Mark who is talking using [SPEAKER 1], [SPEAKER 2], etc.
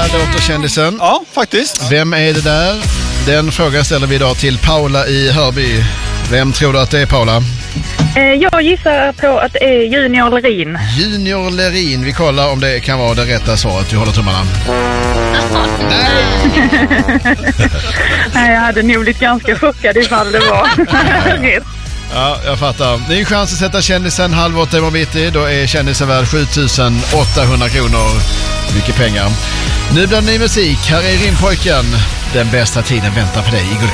[SPEAKER 1] låter kändisen.
[SPEAKER 2] Ja, faktiskt.
[SPEAKER 1] Vem är det där? Den frågan ställer vi idag till Paula i Hörby. Vem tror du att det är, Paula?
[SPEAKER 3] Jag gissar på att det är Junior Lerin.
[SPEAKER 1] Junior Lerin. Vi kollar om det kan vara det rätta svaret. Vi håller tummarna. Nej!
[SPEAKER 3] Nej, jag hade nog blivit ganska chockad ifall det var rätt.
[SPEAKER 1] Ja, jag fattar. Det är en chans att sätta kändisen 7:30 imorgon bitti. Då är kändisen värd 7 800 kronor. Mycket pengar. Nu blir det ny musik. Här är Rimpojken. Den bästa tiden väntar på dig i